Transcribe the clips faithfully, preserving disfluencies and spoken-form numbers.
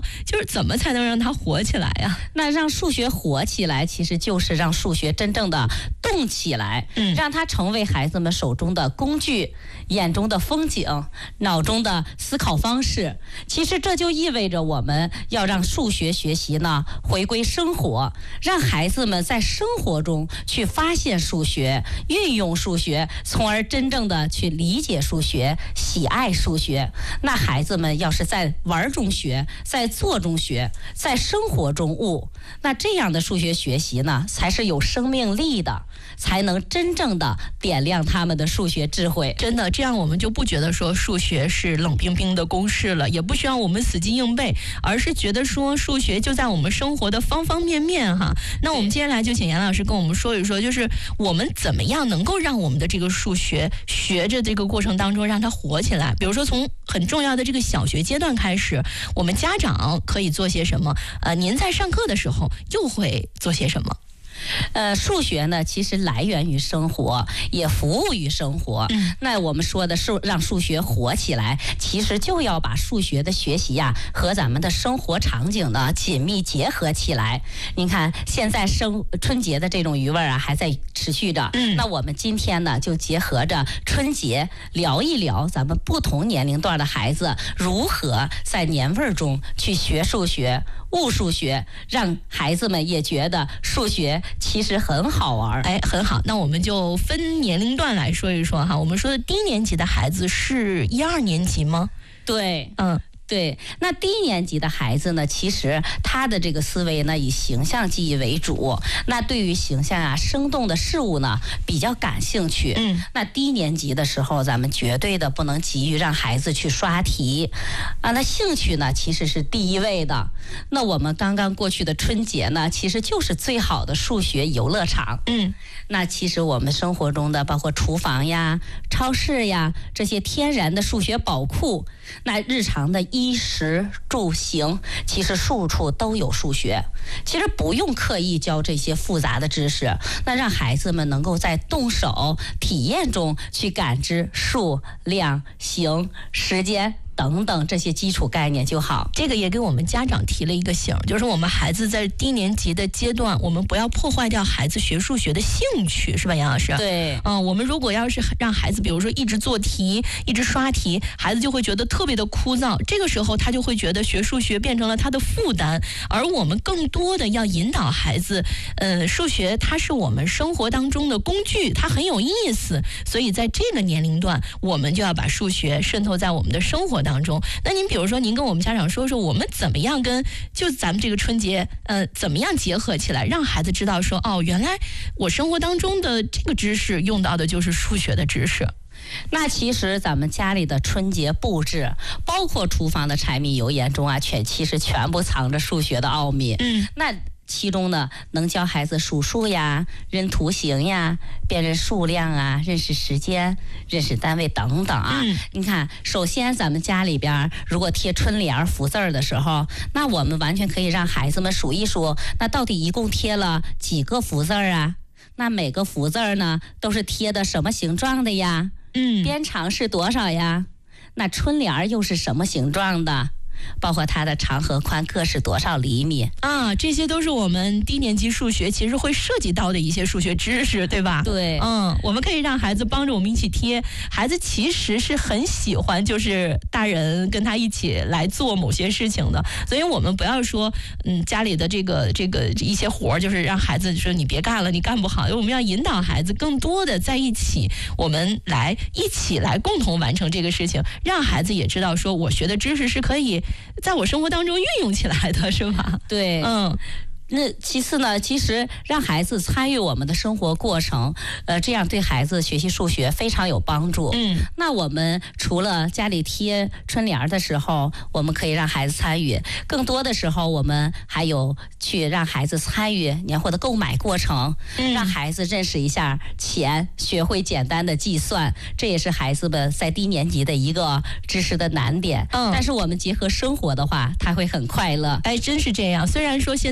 就是怎么才能让它活起来呀？ 那让数学活起来，其实就是让数学真正的动起来，嗯，让它成为孩子们手中的工具，眼中的风景，脑中的思考方式。其实这就意味着我们要让数学学习呢回归生活，让孩子们在生活中去发现数学，运用数学，从而真正的去理解数学，喜爱数学。那孩子们要是在玩中学，在做中学，在生活中悟，那这样的数学学习呢才是有生命力的，才能真正的点亮他们的数学智慧。 真的，这样我们就不觉得说数学是冷冰冰的公式了，也不需要我们死记硬背，而是觉得说数学就在我们生活的方方面面哈。那我们接下来就请杨老师跟我们说一说，就是我们怎么样能够让我们的这个数学学着这个过程当中让它活起来。比如说从很重要的这个小学阶段开始，我们家长可以做些什么？呃，您在上课的时候又会做些什么？ 呃，数学呢，其实来源于生活，也服务于生活。嗯，那我们说的是让数学活起来，其实就要把数学的学习呀、啊、和咱们的生活场景呢紧密结合起来。您看，现在生春节的这种余味啊还在持续着。嗯，那我们今天呢就结合着春节聊一聊咱们不同年龄段的孩子如何在年味中去学数学。悟数学，让孩子们也觉得数学其实很好玩。 哎，很好，那我们就分年龄段来说一说哈。我们说的低年级的孩子是一二年级吗？ 对，嗯。对，那低年级的孩子呢，其实他的这个思维呢以形象记忆为主，那对于形象啊生动的事物呢比较感兴趣。嗯，那低年级的时候，咱们绝对的不能急于让孩子去刷题啊，那兴趣呢其实是第一位的。那我们刚刚过去的春节呢，其实就是最好的数学游乐场。嗯，那其实我们生活中的包括厨房呀、超市呀这些天然的数学宝库，那日常的衣食住行，其实处处都有数学。其实不用刻意教这些复杂的知识，那让孩子们能够在动手体验中去感知数、量、形、时间等等这些基础概念就好。 这个也给我们家长提了一个醒，就是我们孩子在低年级的阶段，我们不要破坏掉孩子学数学的兴趣，是吧，杨老师？ 对， 嗯，我们如果要是让孩子，比如说一直做题，一直刷题，孩子就会觉得特别的枯燥，这个时候他就会觉得学数学变成了他的负担。而我们更多的要引导孩子，呃，数学它是我们生活当中的工具，它很有意思，所以在这个年龄段，我们就要把数学渗透在我们的生活当中。那您比如说，您跟我们家长说说，我们怎么样跟就咱们这个春节，呃，怎么样结合起来，让孩子知道说，哦，原来我生活当中的这个知识用到的就是数学的知识。 那其实咱们家里的春节布置，包括厨房的柴米油盐中啊，全其实全部藏着数学的奥秘。嗯，那其中呢，能教孩子数数呀、认图形呀、辨认数量啊、认识时间、认识单位等等啊。嗯，你看，首先咱们家里边如果贴春联福字儿的时候，那我们完全可以让孩子们数一数，那到底一共贴了几个福字儿啊？那每个福字儿呢，都是贴的什么形状的呀？嗯，边长是多少呀？那春联又是什么形状的？包括它的长和宽各是多少厘米啊？这些都是我们低年级数学其实会涉及到的一些数学知识，对吧？ 对， 嗯，我们可以让孩子帮着我们一起贴。孩子其实是很喜欢，就是大人跟他一起来做某些事情的。所以我们不要说，嗯，家里的这个这个一些活儿，就是让孩子说你别干了，你干不好。我们要引导孩子更多的在一起，我们来一起来共同完成这个事情，让孩子也知道说，我学的知识是可以在我生活当中运用起来的，是吧？ 对，嗯。那其次呢，其实让孩子参与我们的生活过程，呃，这样对孩子学习数学非常有帮助。嗯，那我们除了家里贴春联的时候，我们可以让孩子参与，更多的时候我们还有去让孩子参与年货的购买过程，嗯，让孩子认识一下钱，学会简单的计算，这也是孩子们在低年级的一个知识的难点。嗯，但是我们结合生活的话，他会很快乐。 哎，真是这样。虽然说现在我们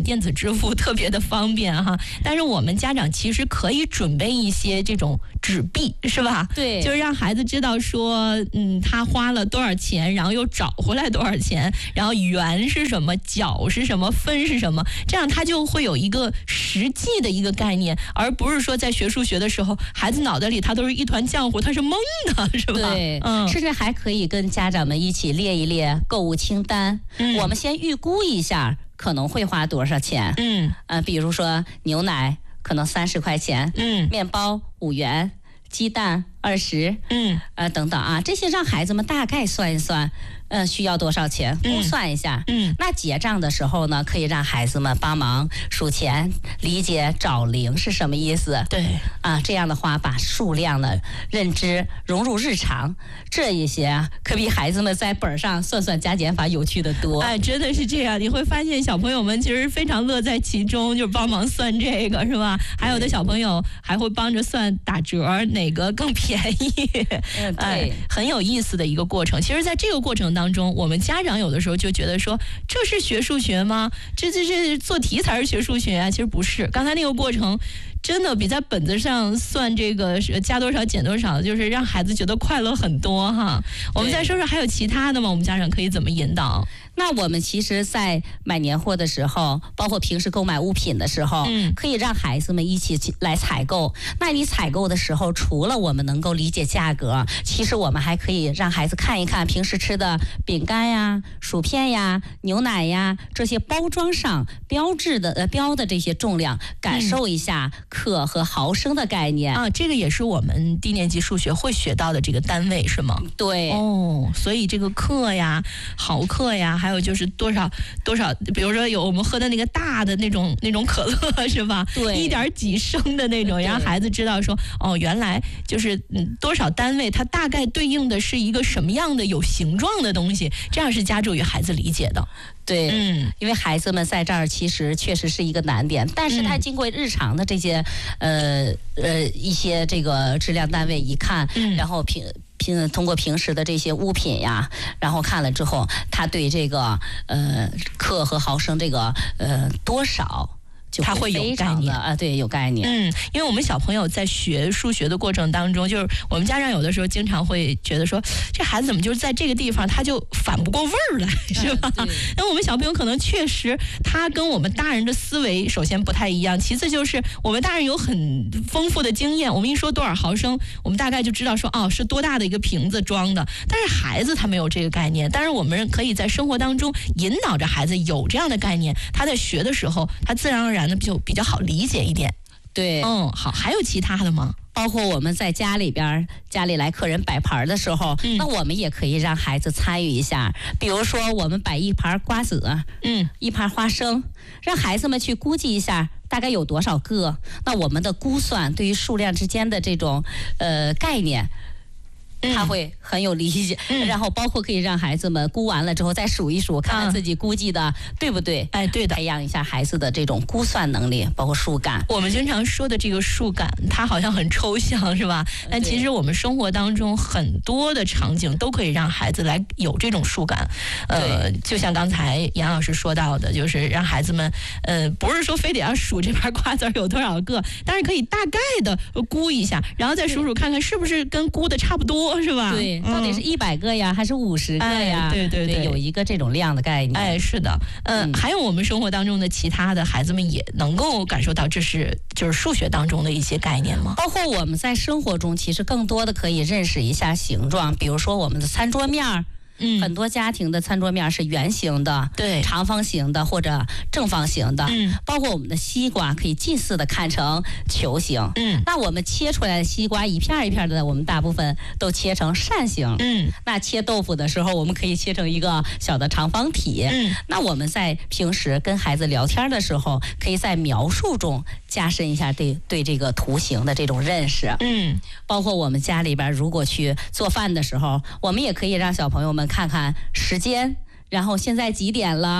电子支付特别的方便哈。但是我们家长其实可以准备一些这种纸币，是吧？ 对， 就是让孩子知道说，嗯，他花了多少钱，然后又找回来多少钱，然后元是什么，角是什么，分是什么，这样他就会有一个实际的一个概念，而不是说在学数学的时候，孩子脑袋里他都是一团浆糊，他是懵的，是吧？ 对， 嗯， 甚至还可以跟家长们一起列一列购物清单。嗯，我们先预估一下可能会花多少钱。嗯，呃，比如说牛奶可能三十块钱，嗯，面包五元，鸡蛋二十，嗯，呃，等等啊，这些让孩子们大概算一算。呃，需要多少钱？估算一下。嗯，那结账的时候呢，可以让孩子们帮忙数钱，理解找零是什么意思。 对， 啊，这样的话把数量的认知融入日常，这一些啊，可比孩子们在本上算算加减法有趣的多。 哎，真的是这样，你会发现小朋友们其实非常乐在其中，就帮忙算这个，是吧？还有的小朋友还会帮着算打折，哪个更便宜。 嗯，对， 哎，很有意思的一个过程。其实，在这个过程当中。当中，我们家长有的时候就觉得说，这是学数学吗？这这这做题才是学数学啊！其实不是，刚才那个过程真的比在本子上算这个加多少减多少，就是让孩子觉得快乐很多哈。我们再说说还有其他的吗？我们家长可以怎么引导？ 那我们其实，在买年货的时候，包括平时购买物品的时候，嗯，可以让孩子们一起来采购。那你采购的时候，除了我们能够理解价格，其实我们还可以让孩子看一看平时吃的饼干呀、薯片呀、牛奶呀这些包装上标志的呃标的这些重量，感受一下克和毫升的概念、 嗯、啊。这个也是我们低年级数学会学到的这个单位是吗？ 对。 哦，所以这个克呀、毫克呀，还有就是多少多少，比如说有我们喝的那个大的那种那种可乐是吧？ 对， 一点几升的那种，让孩子知道说，哦，原来就是嗯多少单位，它大概对应的是一个什么样的有形状的东西，这样是加助于孩子理解的。 对，嗯，因为孩子们在这儿其实确实是一个难点，但是他经过日常的这些，嗯、呃呃一些这个质量单位一看，嗯、然后平。平通过平时的这些物品呀，然后看了之后，他对这个呃克和毫升这个呃多少。 他会有概念啊，对，有概念。 嗯，因为我们小朋友在学数学的过程当中，就是我们家长有的时候经常会觉得说，这孩子怎么就是在这个地方他就反不过味儿来，是吧？那、嗯、我们小朋友可能确实他跟我们大人的思维首先不太一样，其次就是我们大人有很丰富的经验，我们一说多少毫升，我们大概就知道说哦是多大的一个瓶子装的，但是孩子他没有这个概念，但是我们可以在生活当中引导着孩子有这样的概念，他在学的时候他自然而然就比较好理解一点。 对， 嗯，好，还有其他的吗？ 包括我们在家里边，家里来客人摆盘的时候、嗯，那我们也可以让孩子参与一下。比如说，我们摆一盘瓜子，嗯，一盘花生，让孩子们去估计一下大概有多少个。那我们的估算对于数量之间的这种呃概念。他会很有理解、嗯，然后包括可以让孩子们估完了之后再数一数，看看自己估计的、嗯、对不对？ 哎，对的， 培养一下孩子的这种估算能力，包括数感。 我们经常说的这个数感，它好像很抽象，是吧？但其实我们生活当中很多的场景都可以让孩子来有这种数感。呃，就像刚才杨老师说到的，就是让孩子们，呃，不是说非得要数这盘瓜子有多少个，但是可以大概的估一下，然后再数数看看是不是跟估的差不多。是吧？ 对，到底是一百个呀，嗯、还是五十个呀？ 哎、对对 对, 对，有一个这种量的概念。 哎，是的，呃、嗯，还有我们生活当中的其他的孩子们也能够感受到，这是就是数学当中的一些概念吗？ 包括我们在生活中，其实更多的可以认识一下形状，比如说我们的餐桌面儿。嗯，很多家庭的餐桌面是圆形的， 对， 长方形的或者正方形的， 嗯， 包括我们的西瓜可以近似的看成球形， 嗯， 那我们切出来的西瓜一片一片的，我们大部分都切成扇形， 嗯， 那切豆腐的时候，我们可以切成一个小的长方体， 嗯， 那我们在平时跟孩子聊天的时候，可以在描述中加深一下对对这个图形的这种认识， 嗯， 包括我们家里边如果去做饭的时候，我们也可以让小朋友们看看时间，然后现在几点了？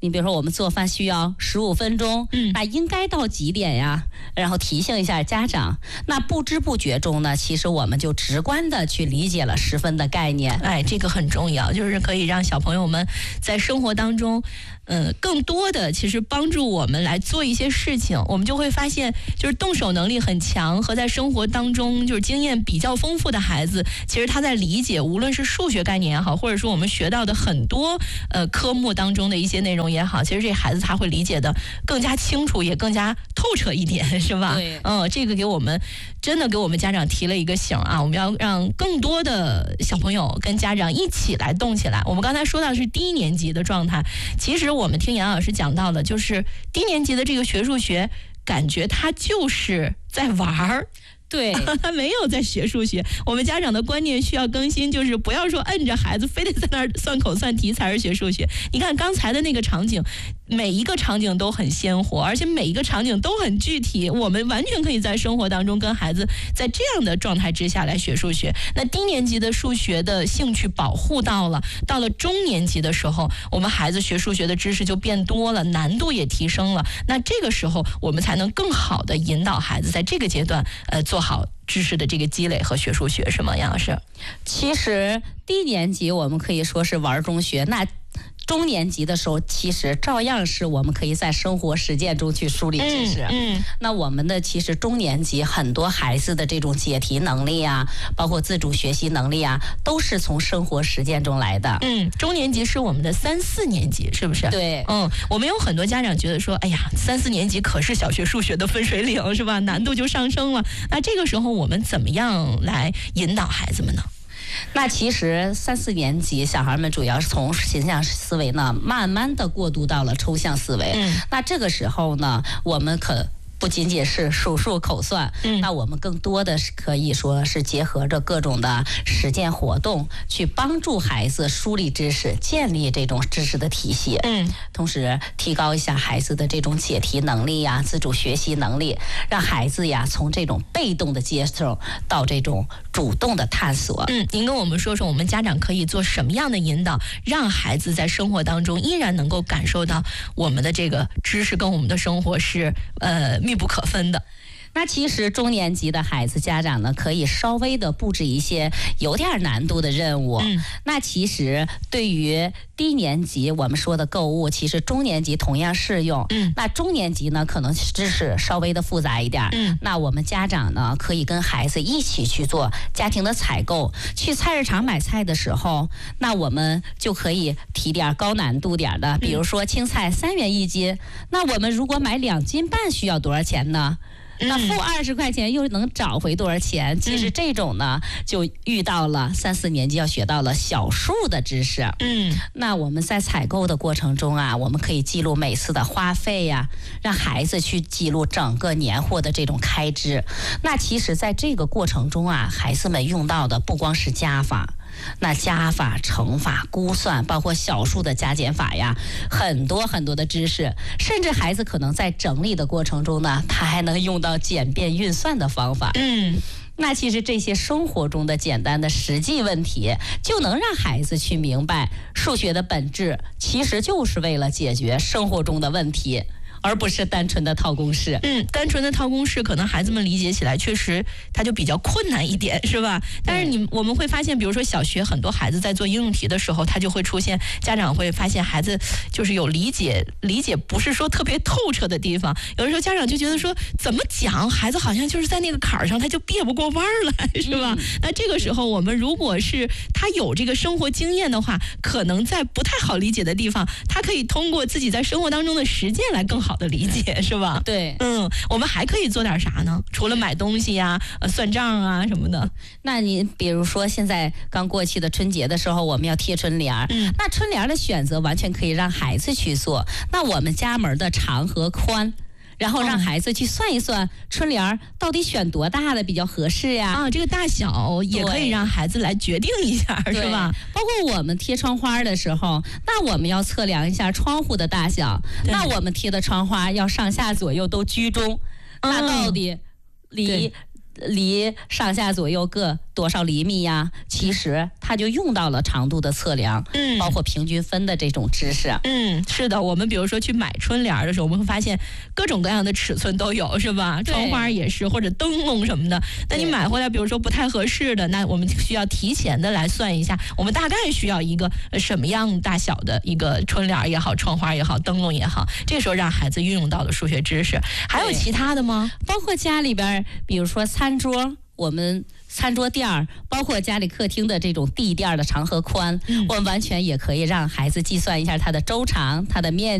你比如说我们做饭需要十五分钟，嗯，那应该到几点呀？然后提醒一下家长。那不知不觉中呢，其实我们就直观的去理解了十分的概念。 哎，这个很重要，就是可以让小朋友们在生活当中，呃，更多的其实帮助我们来做一些事情。我们就会发现，就是动手能力很强和在生活当中就是经验比较丰富的孩子，其实他在理解无论是数学概念也好，或者说我们学到的很多呃科目当中的一些内容也好，其实这孩子他会理解的更加清楚，也更加透彻一点，是吧？ 对， 嗯，这个给我们真的给我们家长提了一个醒啊，我们要让更多的小朋友跟家长一起来动起来。我们刚才说到是低年级的状态，其实我们听杨老师讲到了，就是低年级的这个学数学，感觉他就是在玩儿。 对， 他没有在学数学。我们家长的观念需要更新，就是不要说摁着孩子非得在那儿算口算题才是学数学。你看刚才的那个场景，每一个场景都很鲜活，而且每一个场景都很具体，我们完全可以在生活当中跟孩子在这样的状态之下来学数学。那低年级的数学的兴趣保护到了，到了中年级的时候，我们孩子学数学的知识就变多了，难度也提升了。那这个时候我们才能更好的引导孩子在这个阶段呃做好知识的这个积累和学数学，是吗，杨老师？ 其实低年级我们可以说是玩中学，那中年级的时候，其实照样是我们可以在生活实践中去梳理知识。 嗯，嗯那我们的其实中年级很多孩子的这种解题能力啊，包括自主学习能力啊，都是从生活实践中来的。 嗯，中年级是我们的三四年级，是不是？ 对， 嗯，我们有很多家长觉得说，哎呀，三四年级可是小学数学的分水岭，是吧？难度就上升了。那这个时候我们怎么样来引导孩子们呢？ 那其实三四年级小孩们主要是从形象思维呢，慢慢的过渡到了抽象思维。嗯，那这个时候呢，我们可不仅仅是数数口算，嗯，那我们更多的是可以说是结合着各种的实践活动，去帮助孩子梳理知识，建立这种知识的体系，嗯，同时提高一下孩子的这种解题能力呀、自主学习能力，让孩子呀从这种被动的接受到这种主动的探索。 嗯，您跟我们说说，我们家长可以做什么样的引导，让孩子在生活当中依然能够感受到我们的这个知识跟我们的生活是呃密不可分的。 那其实中年级的孩子家长呢，可以稍微的布置一些有点难度的任务。嗯，那其实对于低年级我们说的购物，其实中年级同样适用。嗯，那中年级呢，可能知识稍微的复杂一点。嗯，那我们家长呢，可以跟孩子一起去做家庭的采购。去菜市场买菜的时候，那我们就可以提点高难度点的，比如说青菜三元一斤，那我们如果买两斤半需要多少钱呢？那付二十块钱又能找回多少钱？其实这种呢，就遇到了三四年级要学到了小数的知识。嗯，那我们在采购的过程中啊，我们可以记录每次的花费呀、啊，让孩子去记录整个年货的这种开支。那其实在这个过程中啊，孩子们用到的不光是加法。那加法、乘法、估算，包括小数的加减法呀，很多很多的知识，甚至孩子可能在整理的过程中呢，他还能用到简便运算的方法。嗯，那其实这些生活中的简单的实际问题，就能让孩子去明白，数学的本质其实就是为了解决生活中的问题。而不是单纯的套公式。 嗯，单纯的套公式可能孩子们理解起来确实它就比较困难一点，是吧？但是你我们会发现，比如说小学很多孩子在做应用题的时候，他就会出现家长会发现孩子就是有理解理解不是说特别透彻的地方。有的时候家长就觉得说怎么讲，孩子好像就是在那个坎儿上他就别不过弯来，是吧？嗯、那这个时候我们如果是他有这个生活经验的话，可能在不太好理解的地方，他可以通过自己在生活当中的实践来更好的理解，是吧？ 对， 嗯，我们还可以做点啥呢？除了买东西呀、呃、算账啊什么的。 那你比如说现在刚过去的春节的时候，我们要贴春联，嗯，那春联的选择完全可以让孩子去做。那我们家门的长和宽。然后让孩子去算一算春联到底选多大的比较合适呀？ 啊，这个大小也可以让孩子来决定一下，是吧？ 包括我们贴窗花的时候，那我们要测量一下窗户的大小，那我们贴的窗花要上下左右都居中，嗯、那到底离离上下左右各多少厘米呀？其实他就用到了长度的测量，嗯，包括平均分的这种知识。 嗯，是的，我们比如说去买春联的时候，我们会发现各种各样的尺寸都有，是吧？窗花也是，或者灯笼什么的。那你买回来，比如说不太合适的，那我们需要提前的来算一下，我们大概需要一个什么样大小的一个春联也好，窗花也好，灯笼也好。这时候让孩子运用到了数学知识。还有其他的吗？ 包括家里边，比如说餐桌，我们餐桌垫儿，包括家里客厅的这种地垫的长和宽，嗯、我们完全也可以让孩子计算一下它的周长、它的面积。